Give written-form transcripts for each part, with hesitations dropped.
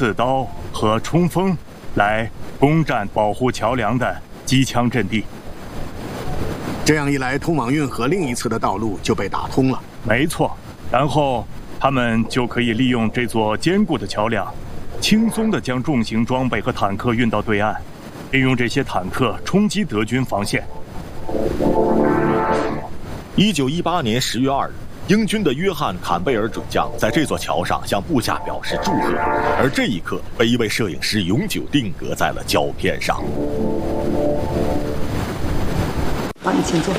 刺刀和冲锋来攻占保护桥梁的机枪阵地。 这样一来，通往运河另一侧的道路就被打通了。 没错，然后他们就可以利用这座坚固的桥梁，轻松地将重型装备和坦克运到对岸，利用这些坦克冲击德军防线。 1918年10月2日，英军的约翰·坎贝尔准将在这座桥上向部下表示祝贺，而这一刻被一位摄影师永久定格在了胶片上。 好，你请坐。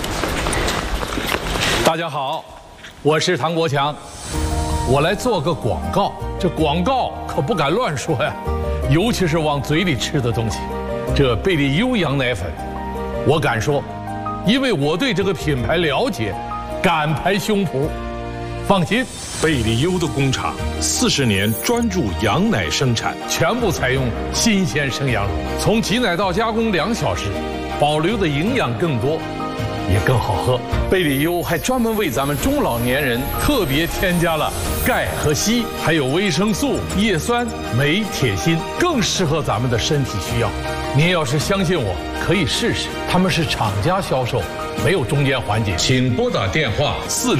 大家好，我是唐国强，我来做个广告。这广告可不敢乱说呀，尤其是往嘴里吃的东西。这贝利优羊奶粉，我敢说，因为我对这个品牌了解，敢拍胸脯。放心， 贝利优的工厂40年专注羊奶生产， 全部采用新鲜生羊乳，从挤奶到加工2小时，保留的营养更多，也更好喝。贝利优还专门为咱们中老年人特别添加了钙和硒，还有维生素、叶酸、镁、铁、锌，更适合咱们的身体需要。您要是相信我，可以试试。他们是厂家销售，没有中间环节。请拨打电话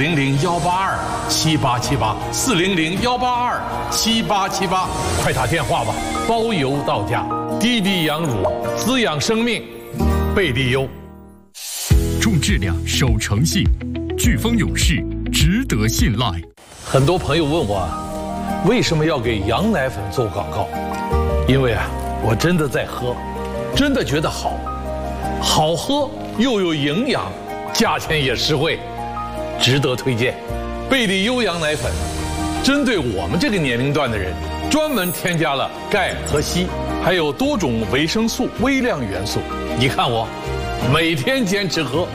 400-182-7878，400-182-7878，快打电话吧，包邮到家。滴滴羊乳，滋养生命，贝利优。 重质量，守诚信，飓风勇士值得信赖。 很多朋友问我，为什么要给羊奶粉做广告？因为我真的在喝，真的觉得好喝又有营养，价钱也实惠，值得推荐。贝利优羊奶粉针对我们这个年龄段的人，专门添加了钙和硒，还有多种维生素、微量元素。你看我每天坚持喝。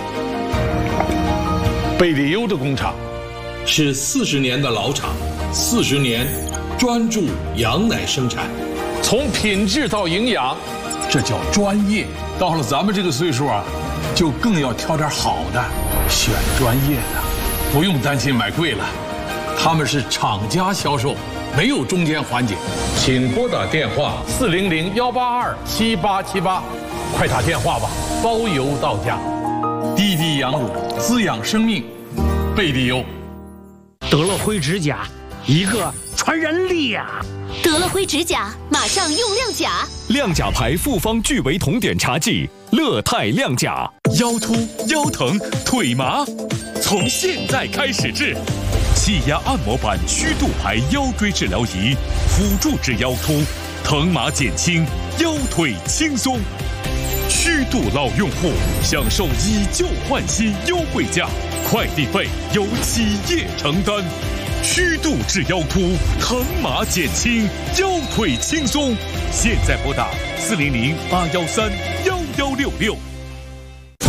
贝利优的工厂是40年的老厂，40年专注羊奶生产，从品质到营养，这叫专业。到了咱们这个岁数就更要挑点好的，选专业的，不用担心买贵了。他们是厂家销售，没有中间环节。请拨打电话400-182-7878，快打电话吧，包邮到家。滴滴羊乳，滋养生命，贝利优。 德乐辉指甲，一个传人力呀！ 德乐辉指甲，马上用亮甲。 亮甲牌复方聚维酮碘茶剂，乐泰亮甲。 腰突、腰疼、腿麻，从现在开始治。气压按摩版虚度牌腰椎治疗仪，辅助治腰突，疼麻减轻，腰腿轻松。虚度老用户享受以旧换新优惠价，快递费由企业承担。虚度治腰突，疼麻减轻，腰腿轻松。现在拨打400-813-1166。